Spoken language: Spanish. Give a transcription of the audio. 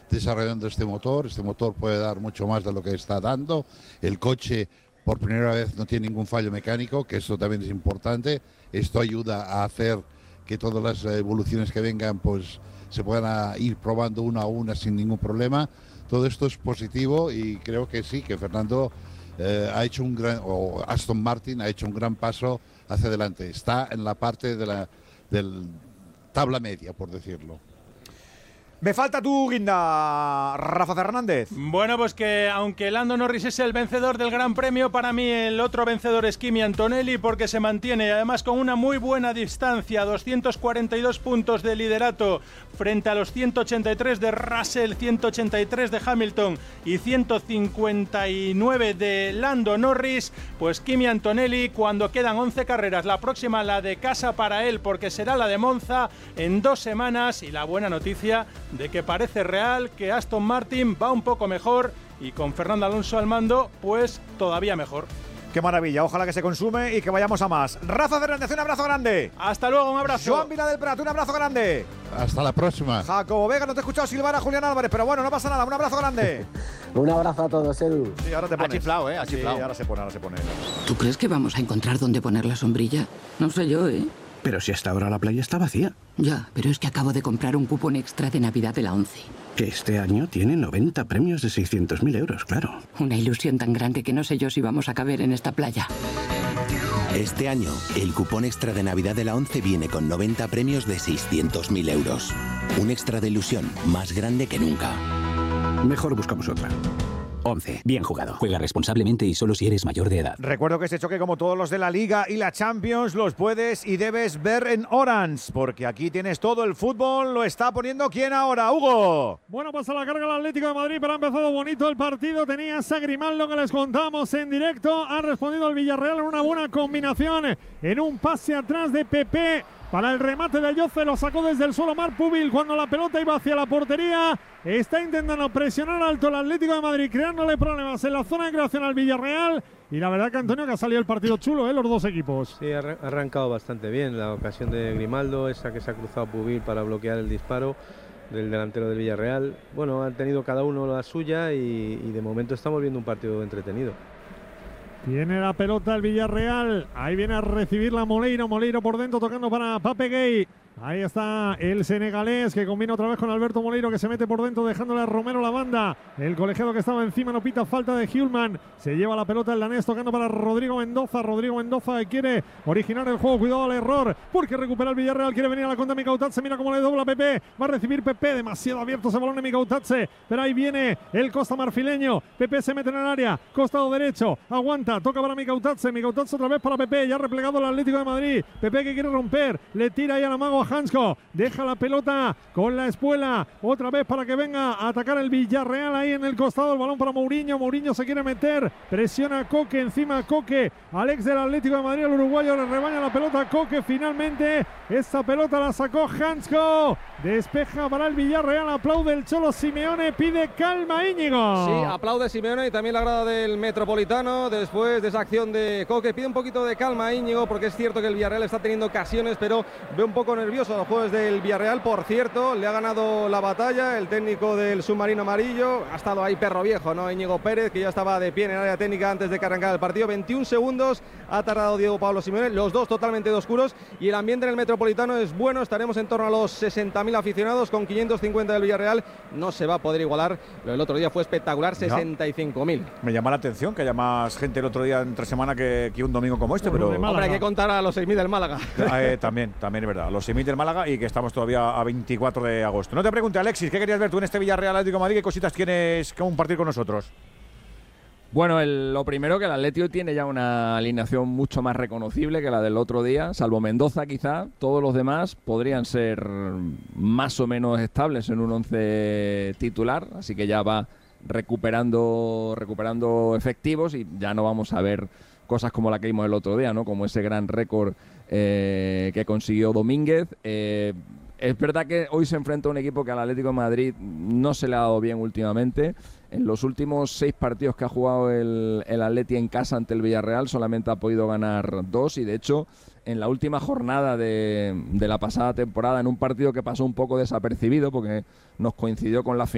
desarrollando este motor. Este motor puede dar mucho más de lo que está dando. El coche por primera vez no tiene ningún fallo mecánico, que esto también es importante. Esto ayuda a hacer que todas las evoluciones que vengan pues se puedan ir probando una a una sin ningún problema. Todo esto es positivo y creo que sí, que Fernando ha hecho o Aston Martin ha hecho un gran paso hacia adelante. Está en la parte de del tabla media, por decirlo. Me falta tu guinda, Rafa Fernández. Bueno, pues que aunque Lando Norris es el vencedor del Gran Premio, para mí el otro vencedor es Kimi Antonelli, porque se mantiene además con una muy buena distancia, 242 puntos de liderato frente a los 183 de Russell, 183 de Hamilton y 159 de Lando Norris. Pues Kimi Antonelli, cuando quedan 11 carreras, la próxima la de casa para él, porque será la de Monza en 2 semanas, y la buena noticia de que parece real que Aston Martin va un poco mejor y con Fernando Alonso al mando, pues todavía mejor. Qué maravilla, ojalá que se consume y que vayamos a más. Rafa Fernández, un abrazo grande. Hasta luego, un abrazo. Joan Vila del Prat, un abrazo grande. Hasta la próxima. Jacobo Vega, no te he escuchado silbar a Julián Álvarez, pero bueno, no pasa nada, un abrazo grande. Un abrazo a todos, Edu. Sí, ahora te pones. Ha chiflado, ha chiflado. Sí, ahora se pone. ¿Tú crees que vamos a encontrar dónde poner la sombrilla? No sé yo, ¿eh? Pero si hasta ahora la playa está vacía. Ya, pero es que acabo de comprar un cupón extra de Navidad de la 11. Que este año tiene 90 premios de 600.000 euros, claro. Una ilusión tan grande que no sé yo si vamos a caber en esta playa. Este año, el cupón extra de Navidad de la 11 viene con 90 premios de 600.000 euros. Un extra de ilusión más grande que nunca. Mejor buscamos otra. 11. Bien jugado. Juega responsablemente y solo si eres mayor de edad. Recuerdo que este choque, como todos los de la Liga y la Champions, los puedes y debes ver en Orange, porque aquí tienes todo el fútbol. Lo está poniendo ¿quién ahora, Hugo? Bueno, pues a la carga el Atlético de Madrid, pero ha empezado bonito el partido. Tenías a Grimaldo, que les contamos en directo. Ha respondido el Villarreal en una buena combinación, en un pase atrás de Pepe. Para el remate de Ayoce, lo sacó desde el suelo Marc Pubil cuando la pelota iba hacia la portería. Está intentando presionar alto el Atlético de Madrid, creándole problemas en la zona de creación al Villarreal. Y la verdad que, Antonio, que ha salido el partido chulo, los dos equipos. Sí, ha arrancado bastante bien. La ocasión de Grimaldo, esa que se ha cruzado Pubil para bloquear el disparo del delantero del Villarreal. Bueno, han tenido cada uno la suya y de momento estamos viendo un partido entretenido. Tiene la pelota el Villarreal. Ahí viene a recibirla Moleiro. Moleiro por dentro tocando para Pape Gueye. Ahí está el senegalés que combina otra vez con Alberto Moleiro, que se mete por dentro dejándole a Romero la banda. El colegiado que estaba encima no pita falta de Hjulman. Se lleva la pelota el danés tocando para Rodrigo Mendoza. Rodrigo Mendoza que quiere originar el juego. Cuidado al error porque recupera el Villarreal. Quiere venir a la contra Mikautatze. Mira cómo le dobla Pepe. Va a recibir Pepe. Demasiado abierto ese balón de Mikautatze. Pero ahí viene el Costa marfileño. Pepe se mete en el área. Costado derecho. Aguanta. Toca para Mikautatze. Mikautatze otra vez para Pepe. Ya replegado el Atlético de Madrid. Pepe que quiere romper. Le tira ahí al amago a Hansko. Deja la pelota con la espuela. Otra vez para que venga a atacar el Villarreal ahí en el costado. El balón para Mourinho. Mourinho se quiere meter. Presiona a Coque. Encima a Coque. Alex del Atlético de Madrid. El uruguayo le rebaña la pelota a Coque. Finalmente esta pelota la sacó Hansko. Despeja para el Villarreal. Aplaude el Cholo Simeone. Pide calma, Íñigo. Sí, aplaude Simeone y también la grada del Metropolitano después de esa acción de Coque. Pide un poquito de calma, Íñigo, porque es cierto que el Villarreal está teniendo ocasiones, pero ve un poco nervioso a los jugadores del Villarreal. Por cierto, le ha ganado la batalla el técnico del submarino amarillo. Ha estado ahí perro viejo, ¿no? Íñigo Pérez, que ya estaba de pie en el área técnica antes de que arrancara el partido. 21 segundos ha tardado Diego Pablo Simeone, los dos totalmente oscuros, y el ambiente en el Metropolitano es bueno. Estaremos en torno a los 60.000 aficionados con 550 del Villarreal. No se va a poder igualar. Lo del otro día fue espectacular, 65.000. Me llama la atención que haya más gente el otro día entre semana que un domingo como este, pero hombre, hay que contar a los 6.000 del Málaga. También es verdad, los 6.000 del Málaga, y que estamos todavía a 24 de agosto. No te pregunte, Alexis, ¿qué querías ver tú en este Villarreal Atlético de Madrid? ¿Qué cositas tienes que compartir con nosotros? Bueno, lo primero, que el Atlético tiene ya una alineación mucho más reconocible que la del otro día, salvo Mendoza quizá. Todos los demás podrían ser más o menos estables en un 11 titular, así que ya va recuperando efectivos y ya no vamos a ver cosas como la que vimos el otro día, ¿no? Como ese gran récord que consiguió Domínguez. Es verdad que hoy se enfrenta a un equipo que al Atlético de Madrid no se le ha dado bien últimamente. En los últimos 6 partidos que ha jugado el Atleti en casa ante el Villarreal solamente ha podido ganar 2, y de hecho en la última jornada de la pasada temporada, en un partido que pasó un poco desapercibido porque nos coincidió con la final